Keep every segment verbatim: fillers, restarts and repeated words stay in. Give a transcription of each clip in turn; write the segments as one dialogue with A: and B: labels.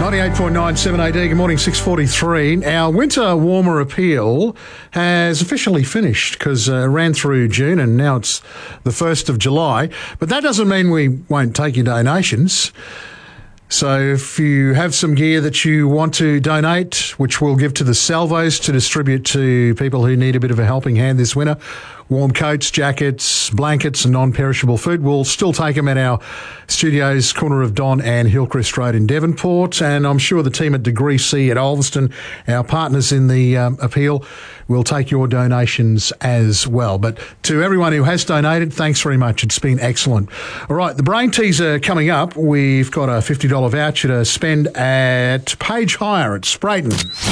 A: ninety-eight point nine seven A D, good morning, six forty-three. Our winter warmer appeal has officially finished because uh, it ran through June and now it's the first of July. But that doesn't mean we won't take your donations. So if you have some gear that you want to donate, which we'll give to the Salvos to distribute to people who need a bit of a helping hand this winter, warm coats, jackets, blankets and non-perishable food, we'll still take them at our studios, corner of Don and Hillcrest Road in Devonport. And I'm sure the team at Degree C at Ulverston, our partners in the um, appeal, will take your donations as well. But to everyone who has donated, thanks very much. It's been excellent. All right, the brain teaser coming up. We've got a fifty dollars voucher to spend at Page Hire at Sprayton.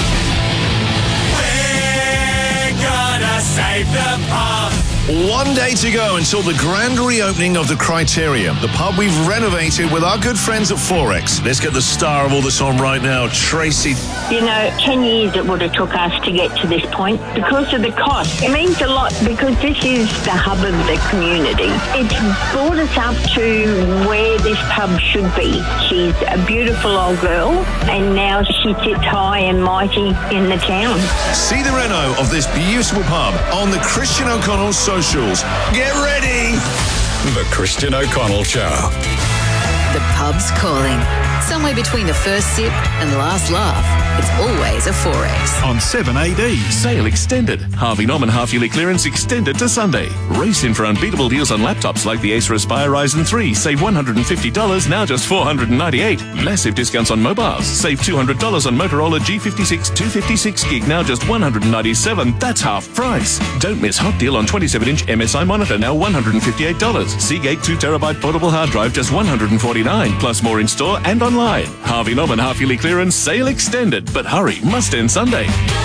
B: We're gonna save the pub.
C: One day to go until the grand reopening of the Criterium, the pub we've renovated with our good friends at Forex. Let's get the star of all this on right now, Tracy.
D: You know, ten years it would have took us to get to this point because of the cost. It means a lot because this is the hub of the community. It's brought us up to where this pub should be. She's a beautiful old girl and now she sits high and mighty in the town.
C: See the reno of this beautiful pub on the Christian O'Connell socials. Get ready!
E: The Christian O'Connell Show.
F: The pub's calling. Somewhere between the first sip and last laugh, it's always a Forex.
E: On seven A D.
G: Sale extended. Harvey Norman half-yearly clearance extended to Sunday. Race in for unbeatable deals on laptops like the Acer Aspire Ryzen three. Save one hundred fifty dollars, now just four hundred ninety-eight dollars. Massive discounts on mobiles. Save two hundred dollars on Motorola G fifty-six two fifty-six gig, now just one hundred ninety-seven dollars. That's half price. Don't miss hot deal on twenty-seven inch M S I monitor, now one hundred fifty-eight dollars. Seagate two terabyte portable hard drive, just one hundred forty-nine dollars. Plus more in store and online. Harvey Norman half-yearly clearance, sale extended. But hurry, must end Sunday.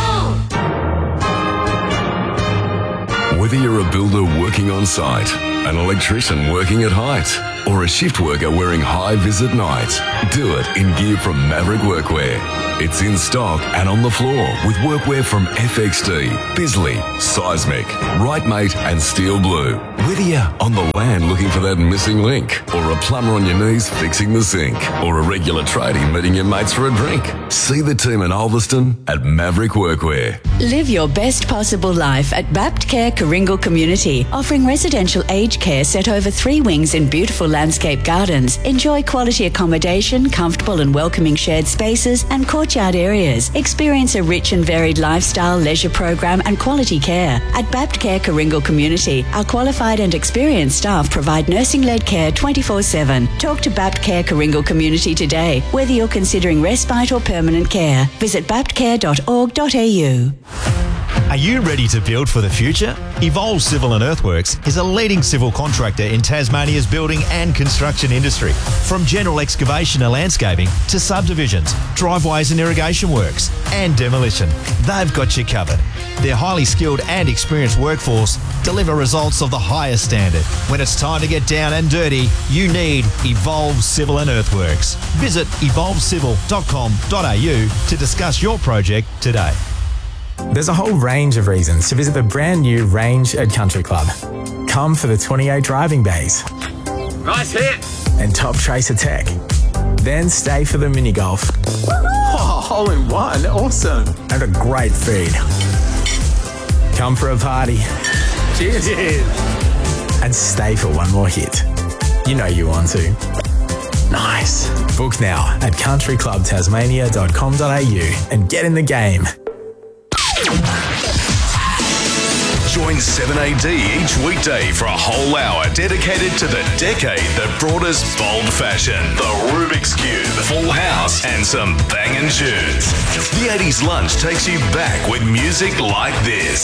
H: Whether you're a builder working on site, an electrician working at height, or a shift worker wearing high-vis at night, do it in gear from Maverick Workwear. It's in stock and on the floor with workwear from F X D, Bisley, Seismic, Rightmate and Steel Blue. Whether you're on the land looking for that missing link, or a plumber on your knees fixing the sink, or a regular tradie meeting your mates for a drink, see the team in Ulverston at Maverick Workwear.
I: Live your best possible life at Bapt Care Coringal Community, offering residential aged care set over three wings in beautiful landscape gardens. Enjoy quality accommodation, comfortable and welcoming shared spaces and courtyard areas. Experience a rich and varied lifestyle, leisure program and quality care. At Bapt Care Coringal Community, our qualified and experienced staff provide nursing-led care twenty-four seven. Talk to Bapt Care Coringal Community today. Whether you're considering respite or permanent care, visit bapt care dot org dot a u.
J: Are you ready to build for the future? Evolve Civil and Earthworks is a leading civil contractor in Tasmania's building and construction industry. From general excavation and landscaping to subdivisions, driveways and irrigation works, and demolition, they've got you covered. Their highly skilled and experienced workforce deliver results of the highest standard. When it's time to get down and dirty, you need Evolve Civil and Earthworks. Visit evolve civil dot com dot a u to discuss your project today.
K: There's a whole range of reasons to visit the brand new Range at Country Club. Come for the twenty-eight driving bays.
B: Nice hit.
K: And top tracer tech. Then stay for the mini golf.
B: Oh, hole in one. Awesome.
K: And a great feed. Come for a party.
B: Cheers. Cheers.
K: And stay for one more hit. You know you want to. Nice. Book now at country club tasmania dot com dot a u and get in the game.
C: Join seven A D each weekday for a whole hour dedicated to the decade that brought us bold fashion, the Rubik's Cube, Full House, and some banging tunes. The eighties lunch takes you back with music like this.